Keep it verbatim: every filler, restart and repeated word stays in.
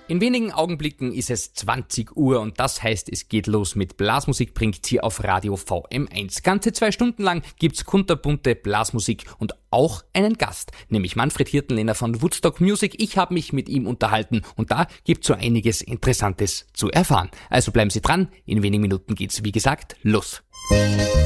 In wenigen Augenblicken ist es zwanzig Uhr und das heißt, es geht los mit Blasmusik bringt hier auf Radio V M eins. Ganze zwei Stunden lang gibt's kunterbunte Blasmusik und auch einen Gast, nämlich Manfred Hirtenlehner von Woodstock Music. Ich habe mich mit ihm unterhalten und da gibt's so einiges Interessantes zu erfahren. Also bleiben Sie dran, in wenigen Minuten geht's wie gesagt los.